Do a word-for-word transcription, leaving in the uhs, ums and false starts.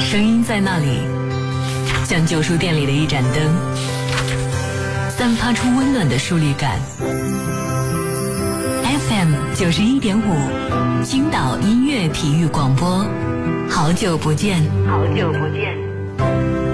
声音在那里，像旧书店里的一盏灯，散发出温暖的疏离感。F M 九十一点五，青岛音乐体育广播，好久不见，好久不见。